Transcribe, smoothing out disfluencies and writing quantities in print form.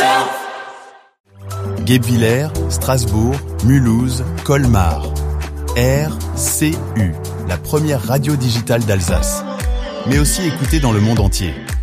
yourself. Guebwiller, Strasbourg, Mulhouse, Colmar. RCU, la première radio digitale d'Alsace. Mais aussi écoutée dans le monde entier.